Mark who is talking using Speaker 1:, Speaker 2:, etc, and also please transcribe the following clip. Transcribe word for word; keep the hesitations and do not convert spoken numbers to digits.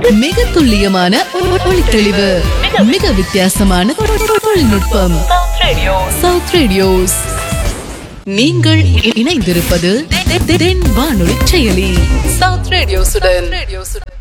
Speaker 1: மிக துல்லியமான ஒளித்தெளிவு, மிக வித்தியாசமான தொழில்நுட்பம். South radios. நீங்கள் இணைந்திருப்பது தென் வானொலி செயலி சவுத் ரேடியோசுடன்.